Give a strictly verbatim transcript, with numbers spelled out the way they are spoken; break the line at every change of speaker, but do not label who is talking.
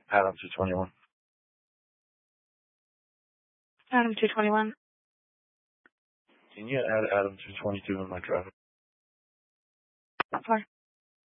Adam two twenty-one.
Adam two twenty-one.
Can you add Adam two twenty-two in my traffic?
What for?